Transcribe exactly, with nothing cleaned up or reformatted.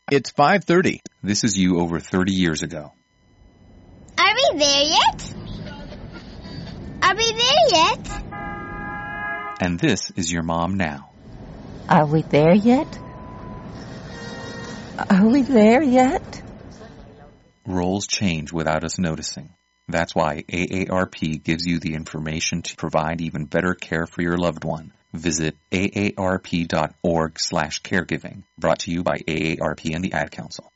It's five thirty. This is you over thirty years ago. Are we there yet? Are we there yet? And this is your mom now. Are we there yet? Are we there yet? Roles change without us noticing. That's why A A R P gives you the information to provide even better care for your loved one. Visit A A R P dot org slash caregiving. Brought to you by A A R P and the Ad Council.